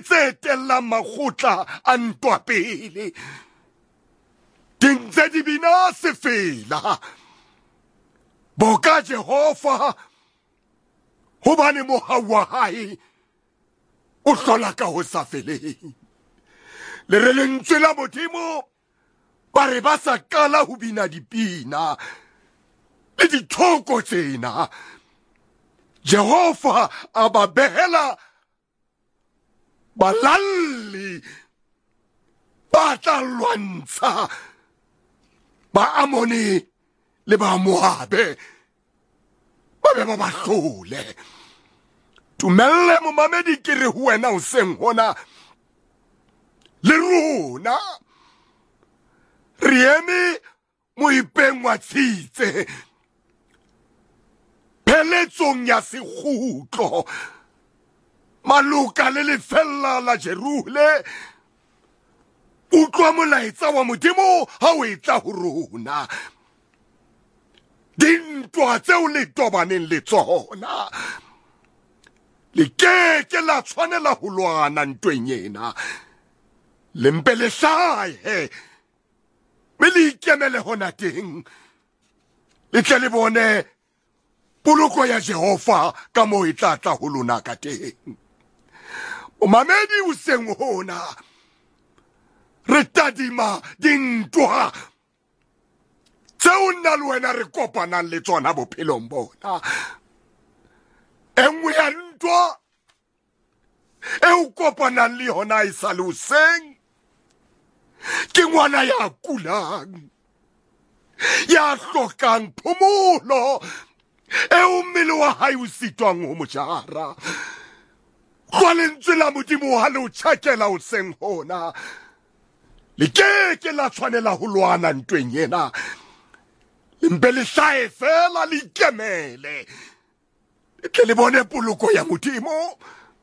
tse tellang makgotla a ntwa pele. Di ntse di bina se fela. Boka Jehova hobane mohau wa hae o hlola ka ho sa feleng. Le re lentswe la Modimo ba re ba sa qala ho bina dipina le dithoko tsena, Jehova a ba behela balalli ba tla lwantsha ba Amoni le ba Moabe, ba be ba ba hlole. Tumelle momamedi ke re ho wena hoseng hona, le rona re eme moipeng wa tshitse pheletsong ya sekgutlo maloka le lefella la Jerule. Utlwa molaetsa wa Modimo ha o etla ho rona. Dintwa tseo le tobaneng le tsona le ke la tshwanela ho lwana ntweng ena. Le mpe le hlahe me le ikemele hona teng, le tle le bone poloko ya Jehova ka moo e tla tla ho lona ka teng. O mamedi hoseng hona re tadima dintwa tseo nna le wena re kopanang le tsona bophelong bona. Enngwe ya ntwa eo kopanang le yona e sa le hoseng ke ngwana ya kulang, ya hlokang phomolo, eo mmele wa hae o sitwang ho mo jara. Kwa lentswe la Modimo ha le o tjhakela hoseng hona, le ke la tshwanela ho lwana ntweng ena. Le mpe le hlahe fela le ikemele, le tle le bone poloko ya Modimo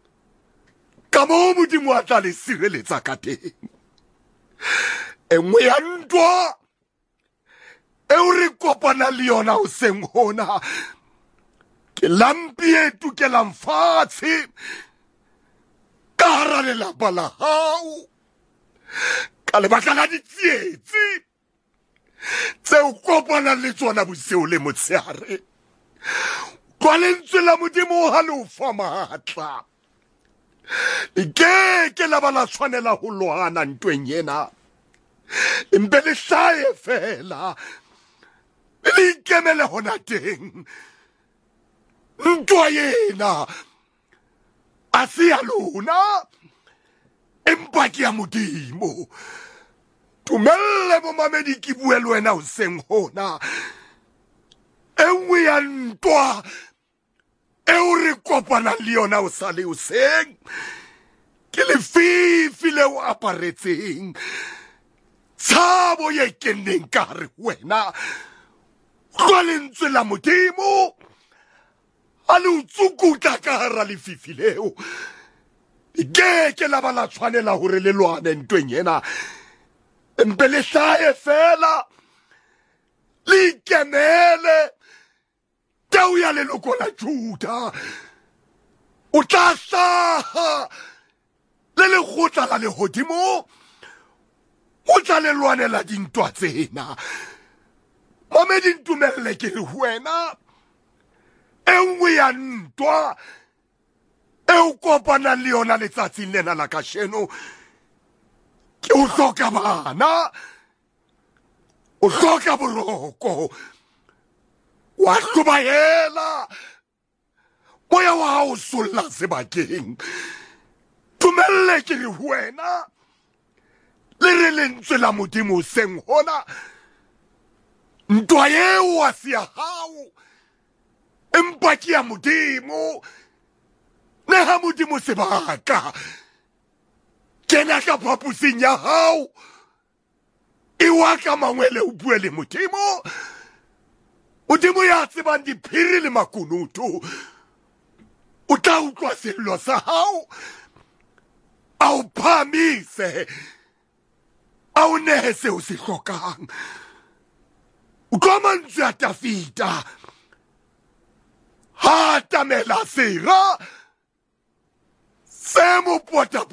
ka moo Modimo a tla le sireletsa ka teng. Enngwe ya ntwa eo re kopana le yona hoseng hona ke lampi e tukelang fatshe ka hara lelapa la hao ka lebaka la ditsietsi tseo kopana le tsona bosiu le motshehare. Kwa lentswe la Modimo ha le o fa matla, le ke la ba la tshwanela ho lwana ntweng ena. Mpe le hlahe fela le ikemele hona teng. Ntwa ena a se ya lona, empa ke ya Modimo. Tumelle momamedi ke bue le wena hoseng hona. Enngwe ya ntwa eo re kopana le yona o sa le hoseng ke lefifi leo aparetseng, tshabo ye keneng ka hare wena. Kwa lentswe la Modimo a le o tsukutla ka hara lefifi leo, ke la ba la tshwanela hore le lwane ntweng ena. Mpe le hlahe fela le ikemele, tau ya leloko la Juda o tla hlaha le lekgotla la lehodimo o tla le lwanela dintwa tsena. Mamedi ntumelle ke re ho wena, enngwe ya ntwa eo kopanang le yona letsatsing lena la kasheno ke o hloka bana, o hloka boroko, wa hlobaela moya wa hao solla sebakeng. Tumelle ke re ho wena, le re lentswe la Modimo hoseng hona, ntwa eo wa se ya hao empa ke ya Modimo. Neha Modimo sebaka, kena ka phapusing ya hao, ewa ka mangwele o bue le Modimo. Modimo ya tsebang diphiri le makunutu o tla utlwa sello sa hao, a o phamise, a o nehe seo se hlokang. Utlwa mantswe a Dafita ha tamela sera se mo pota